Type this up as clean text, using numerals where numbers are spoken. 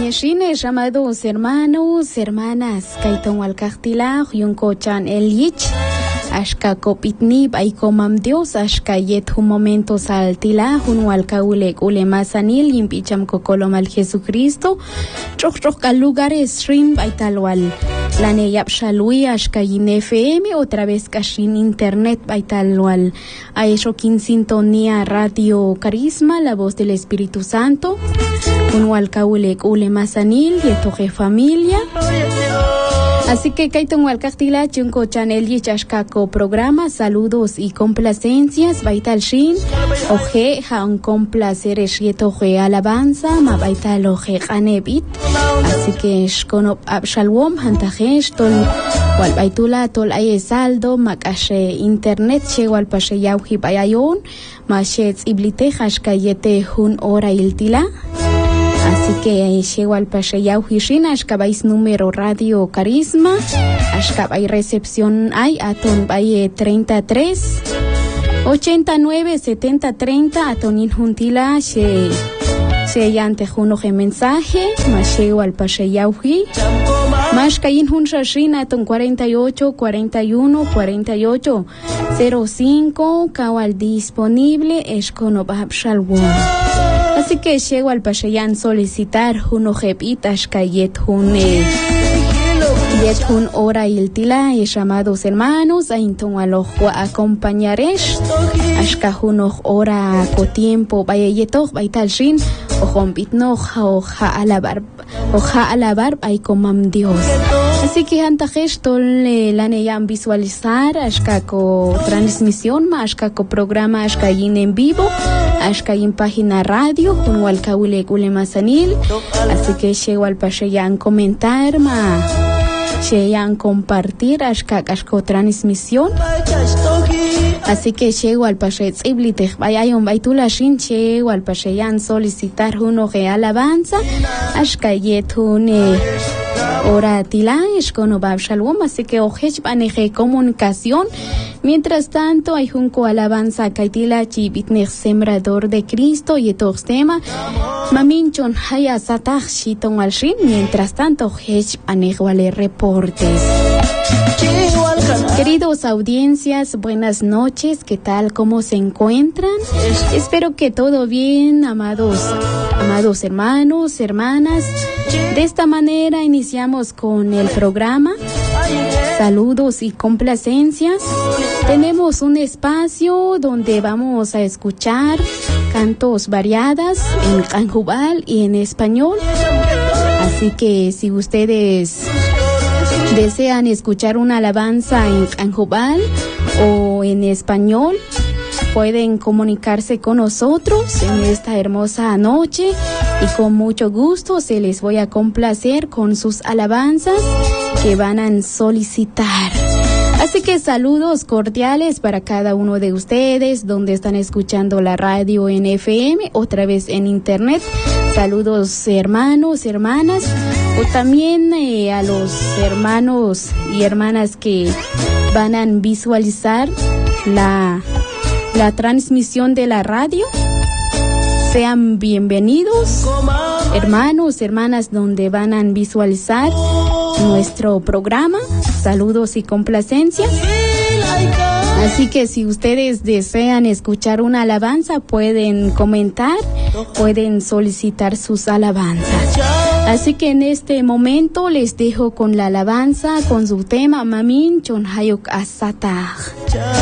Shines, amados hermanos, hermanas, Kaiton Walkachtila, Yunkochan Elich, Ashka Kopitnib, Aikomam Dios, Ashka Yet un momento saltila, un Walkaulek Ulemasanil, Yimpicham Kokolom al Jesucristo, Chochka lugares Shrim, Baitalwal, Laneyap Shalui, Ashka Yin FM, otra vez Kashin Internet, Baitalwal, Aeshokin Sintonía Radio Carisma, la voz del Espíritu Santo, un Walkaulek Ulemasanil, Yetoje Familia. Así que Kaiton Walkachtila, Chunko Chanel y Chashkako programa, saludos y complacencias, Baital Shin, Oje, Jaun complacer Yetoje alabanza, Ma Baital Oje Anebit. Así que Shkonop Abshalom, Hantajesh, Tol, Walbaitula, Tol Ayesaldo, Makashe Internet, Che Walpashe Yauji Bayayon, Mashetz Iblite, Hashkayete Hun Ora Iltila. Así que llego al Pashayau Hishin, Ashkabais número Radio Carisma, Ashkabay recepción hay, Aton Baye 33, 89, 70, 30, Atonin Juntila, se yante junoje mensaje, más llego al Pashayau Hi, más Kayin Hunshashin, Aton 48, 41, 48, 05, Kawal disponible, Eshkonobab Shalwon. Así que llego al Pashayan solicitar un ojepitash kayet un hora y el tila y llamados hermanos a inton al ojo acompañaresh ashka un hora co tiempo vaya yetok baital shin ojom bitno hoja alabar ay comam Dios. Así que antajesh tol la neyan visualizar ashka co transmisión ma ashka co programa ashka yin en vivo ashka yin página radio un walkaule ulemasanil. Así que llego al pashayan comentar ma llegan compartir ashka ashko transmisión. Así que llego al pashetz iblitech bayayon baitula shin llego al pashayan solicitar uno que alabanza ashka yetune ora tila ishkono bab shalom. Así que ojech baneje comunicación. Mientras tanto, hay junco alabanza kaitila chibitnech sembrador de Cristo y tema maminchon haya satach shiton al shin. Mientras tanto, hech anejwale reportes. Queridos audiencias, buenas noches, ¿qué tal? ¿Cómo se encuentran? Espero que todo bien, amados hermanos, hermanas. De esta manera iniciamos con el programa. Saludos y complacencias. Tenemos un espacio donde vamos a escuchar cantos variadas en canjubal y en español. Así que si ustedes desean escuchar una alabanza en canjubal o en español, pueden comunicarse con nosotros en esta hermosa noche y con mucho gusto se les voy a complacer con sus alabanzas que van a solicitar. Así que saludos cordiales para cada uno de ustedes donde están escuchando la radio en FM, otra vez en internet. Saludos hermanos, hermanas, o también a los hermanos y hermanas que van a visualizar la transmisión de la radio. Sean bienvenidos, hermanos, hermanas, donde van a visualizar nuestro programa. Saludos y complacencias. Así que si ustedes desean escuchar una alabanza, pueden comentar, pueden solicitar sus alabanzas. Así que en este momento les dejo con la alabanza, con su tema Mamin Chon Hayok Asatach.